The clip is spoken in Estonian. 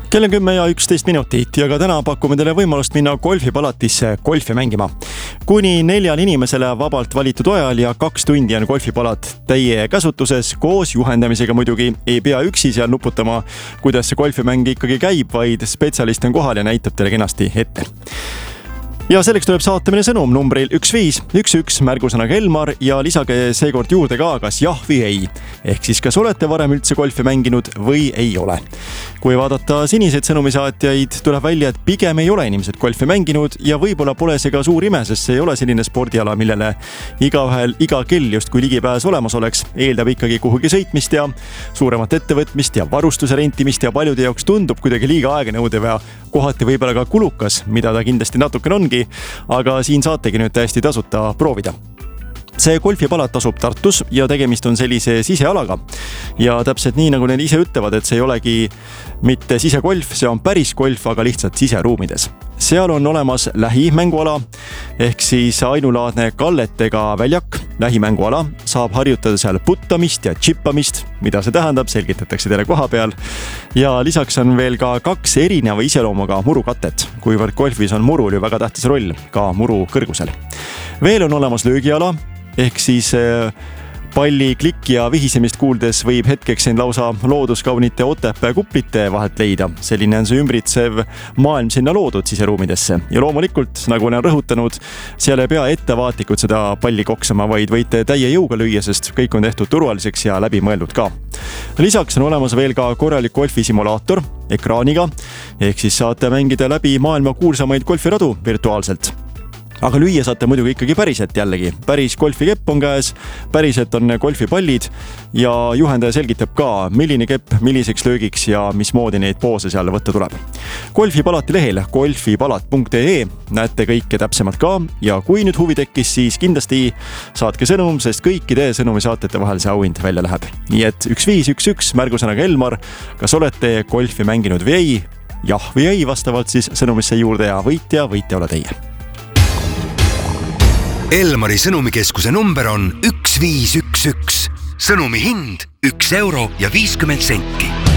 Kell on 10:11 ja ka täna pakume teile võimalust minna golfipalatisse golfi mängima. Kuni 4 inimesele vabalt valitud ajal ja 2 tundi on golfipalat teie käsutuses, koos juhendamisega muidugi. Ei pea üksi seal nuputama, kuidas see golfimäng ikkagi käib, vaid spetsialist on kohal ja näitab teile kenasti ette. Ja selleks tuleb saata meile sõnum numbril 1511 märgusõnaga Elmar ja lisage seekord juurde ka kas jah või ei. Ehk siis kas olete varem üldse golfi mänginud või ei ole. Kui vaadata siniseid sõnumisaatjaid, tuleb välja, et pigem ei ole inimesed golfi mänginud ja võib-olla pole see ka suur ime, sest see ei ole selline spordiala, millele iga kell justkui ligipääs olemas oleks. Eeldab ikkagi kuhugi sõitmist ja suuremat ettevõtmist ja varustuse rentimist ja paljude jaoks tundub kuidagi liiga aeganõudev ja kohati võib-olla ka kulukas, mida ta kindlasti natuke ongi, aga siin saategi nüüd täiesti tasuta proovida. See golfipalat asub Tartus ja tegemist on sellise sisealaga. Ja täpselt nii, nagu need ise ütlevad, et see ei olegi mitte sisegolf, see on päris golf, aga lihtsalt siseruumides. Seal on olemas lähimänguala, ehk siis ainulaadne kalletega väljak, lähimänguala, saab harjutada seal puttamist ja chippamist, mida see tähendab, selgitatakse teile koha peal. Ja lisaks on veel ka 2 erineva iseloomuga murukatet, kuivõrd golfis on murul ju väga tähtis roll ka muru kõrgusel. Veel on olemas löögiala, ehk siis palli klikki ja vihisemist kuuldes võib hetkeks end lausa looduskaunite Otepää kuplite vahelt leida. Selline on see ümbritsev maailm sinna loodud siseruumidesse. Ja loomulikult, nagu olen rõhutanud, seal ei pea ettevaatlikult seda palli koksama, vaid võite täie jõuga lüüa, sest kõik on tehtud turvaliseks ja läbimõeldud ka. Lisaks on olemas veel ka korralik golfisimulaator ekraaniga, ehk siis saate mängida läbi maailma kuulsamaid golfiradu virtuaalselt. Aga lüüa saate muidugi ikkagi päriselt jällegi. Päris golfikepp on käes, päriselt on golfipallid ja juhendaja selgitab ka, milline kepp, milliseks löögiks ja mismoodi neid poose seal võtta tuleb. Golfipalati lehel golfipalat.ee näete kõike täpsemalt ka ja kui nüüd huvi tekkis, siis kindlasti saatke sõnum, sest kõikide sõnumisaatete vahel see auhind välja läheb. Nii et 1511 märgusõnaga Elmar, kas olete golfi mänginud või ei? Jah või ei, vastavalt siis sõnumisse juurde ja võitja ole teie. Elmari sõnumikeskuse number on 1511. Sõnumi hind 1 euro ja 50 senti.